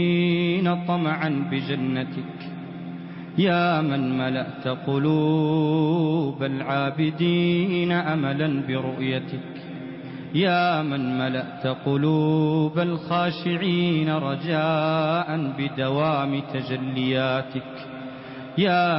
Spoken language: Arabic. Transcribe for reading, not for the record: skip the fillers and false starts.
طمعا بجنتك، يا من ملأت قلوب العابدين أملا برؤيتك، يا من ملأت قلوب الخاشعين رجاء بدوام تجلياتك، يا